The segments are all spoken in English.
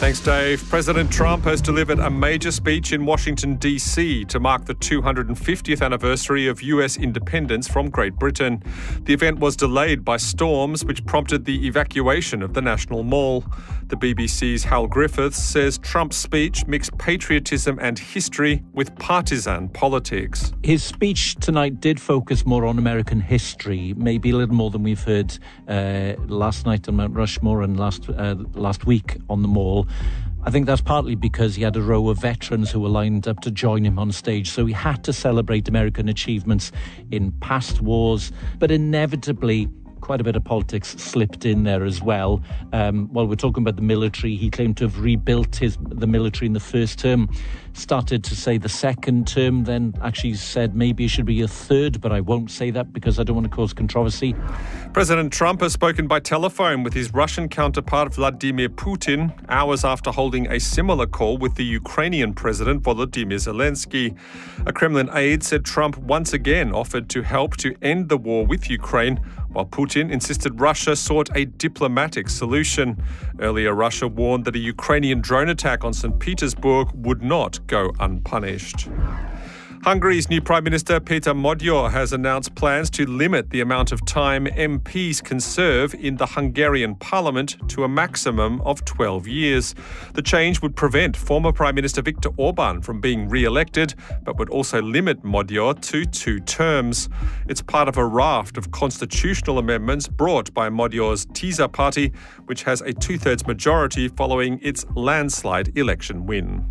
Thanks, Dave. President Trump has delivered a major speech in Washington, D.C. to mark the 250th anniversary of US independence from Great Britain. The event was delayed by storms, which prompted the evacuation of the National Mall. The BBC's Hal Griffiths says Trump's speech mixed patriotism and history with partisan politics. His speech tonight did focus more on American history, maybe a little more than we've heard last night on Mount Rushmore and last week on the Mall. I think that's partly because he had a row of veterans who were lined up to join him on stage, so he had to celebrate American achievements in past wars, but inevitably quite a bit of politics slipped in there as well. While we're talking about the military, he claimed to have rebuilt the military in the first term, started to say the second term, then actually said maybe it should be a third, but I won't say that because I don't want to cause controversy. President Trump has spoken by telephone with his Russian counterpart Vladimir Putin hours after holding a similar call with the Ukrainian President Volodymyr Zelensky. A Kremlin aide said Trump once again offered to help to end the war with Ukraine, while Putin insisted Russia sought a diplomatic solution. Earlier, Russia warned that a Ukrainian drone attack on St. Petersburg would not go unpunished. Hungary's new Prime Minister Peter Magyar has announced plans to limit the amount of time MPs can serve in the Hungarian parliament to a maximum of 12 years. The change would prevent former Prime Minister Viktor Orban from being re-elected, but would also limit Magyar to 2 terms. It's part of a raft of constitutional amendments brought by Magyar's TISA party, which has a 2/3 majority following its landslide election win.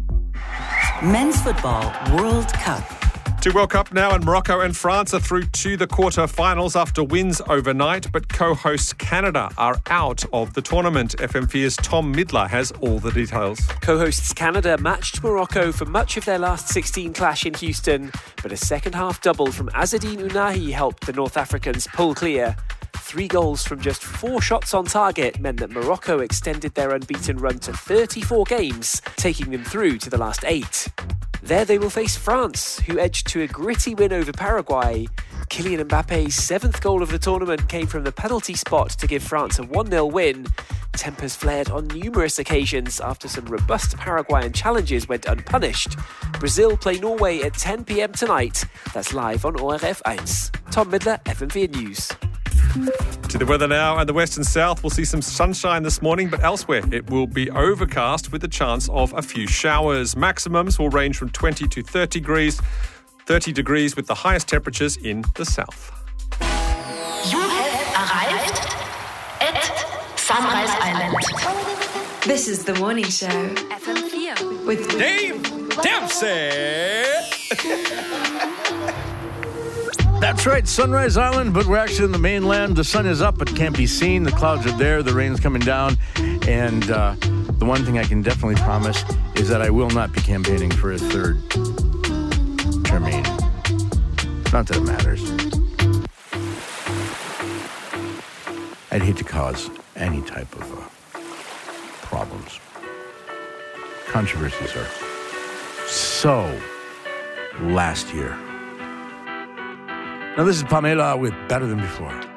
Men's Football World Cup. To World Cup now, and Morocco and France are through to the quarter-finals after wins overnight, but co-hosts Canada are out of the tournament. FM4's Tom Midler has all the details. Co-hosts Canada matched Morocco for much of their last 16 clash in Houston, but a second-half double from Azzedine Ounahi helped the North Africans pull clear. 3 goals from just 4 shots on target meant that Morocco extended their unbeaten run to 34 games, taking them through to the last 8. There they will face France, who edged to a gritty win over Paraguay. Kylian Mbappe's 7th goal of the tournament came from the penalty spot to give France a 1-0 win. Tempers flared on numerous occasions after some robust Paraguayan challenges went unpunished. Brazil play Norway at 10 p.m. tonight. That's live on ORF 1. Tom Midler, FM4 News. To the weather now, and the west and south will see some sunshine this morning, but elsewhere it will be overcast with a chance of a few showers. Maximums will range from 20 to 30 degrees with the highest temperatures in the south. You have arrived at Sunrise Island. This is the morning show. FM4 With Dave Dempsey! That's right, Sunrise Island, but we're actually in the mainland. The sun is up, but can't be seen. The clouds are there, the rain's coming down. And the one thing I can definitely promise is that I will not be campaigning for a third termine. Not that it matters. I'd hate to cause any type of problems. Controversies are so last year. Now this is Pamela with Better Than Before.